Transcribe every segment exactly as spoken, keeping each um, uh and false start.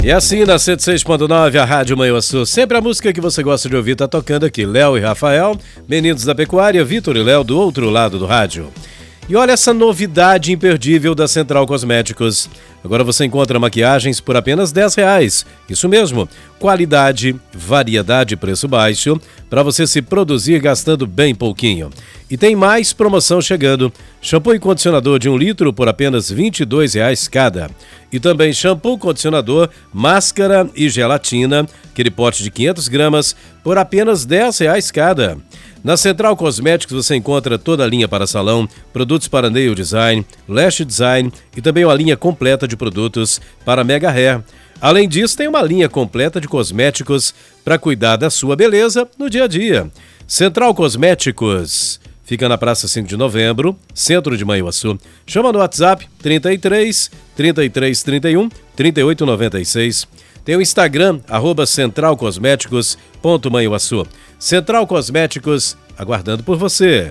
E assim, na cento e seis ponto nove, a Rádio Manhuaçu, sempre a música que você gosta de ouvir tá tocando aqui. Léo e Rafael, meninos da pecuária, Vitor e Léo do outro lado do rádio. E olha essa novidade imperdível da Central Cosméticos. Agora você encontra maquiagens por apenas dez reais. Isso mesmo, qualidade, variedade e preço baixo, para você se produzir gastando bem pouquinho. E tem mais promoção chegando. Shampoo e condicionador de um litro por apenas vinte e dois reais cada. E também shampoo, condicionador, máscara e gelatina, aquele pote de quinhentas gramas, por apenas dez reais cada. Na Central Cosméticos você encontra toda a linha para salão, produtos para nail design, lash design e também uma linha completa de produtos para mega hair. Além disso, tem uma linha completa de cosméticos para cuidar da sua beleza no dia a dia. Central Cosméticos fica na Praça cinco de Novembro, centro de Manhuaçu. Chama no WhatsApp trinta e três, trinta e três, trinta e um, trinta e oito, noventa e seis. Tem o Instagram, arroba central cosméticos ponto manhuaçu. Central Cosméticos, aguardando por você.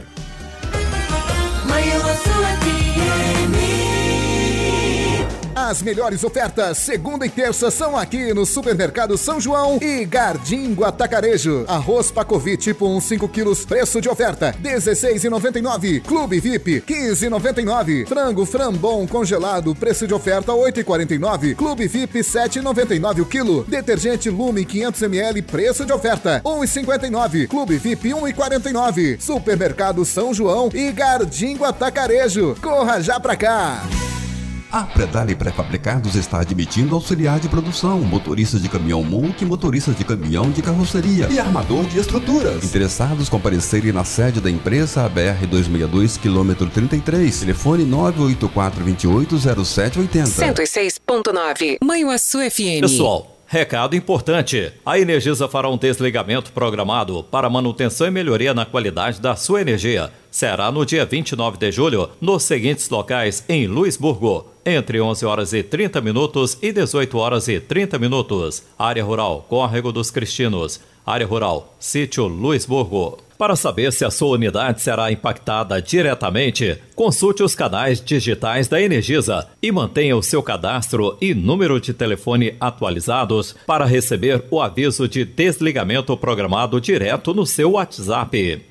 As melhores ofertas, segunda e terça, são aqui no Supermercado São João e Gardingo Atacarejo. Arroz Pacovi tipo um, cinco quilos, preço de oferta dezesseis reais e noventa e nove centavos. Clube V I P quinze reais e noventa e nove centavos. Frango Frambon congelado, preço de oferta oito reais e quarenta e nove centavos. Clube V I P sete reais e noventa e nove centavos o quilo. Detergente Lume quinhentos mililitros, preço de oferta um real e cinquenta e nove centavos. Clube V I P um real e quarenta e nove centavos. Supermercado São João e Gardingo Atacarejo. Corra já pra cá! A Predale Pré-Fabricados está admitindo auxiliar de produção, motorista de caminhão multi, motorista de caminhão de carroceria e armador de estruturas. Interessados comparecerem na sede da empresa, a B R duzentos e sessenta e dois, quilômetro trinta e três, telefone nove oito quatro, dois oito, zero sete oito zero. cento e seis ponto nove, Manhuaçu F M. Pessoal, recado importante. A Energisa fará um desligamento programado para manutenção e melhoria na qualidade da sua energia. Será no dia vinte e nove de julho, nos seguintes locais em Luisburgo, entre onze horas e trinta minutos e dezoito horas e trinta minutos. Área Rural, Córrego dos Cristinos. Área Rural, Sítio Luisburgo. Para saber se a sua unidade será impactada diretamente, consulte os canais digitais da Energisa e mantenha o seu cadastro e número de telefone atualizados para receber o aviso de desligamento programado direto no seu WhatsApp.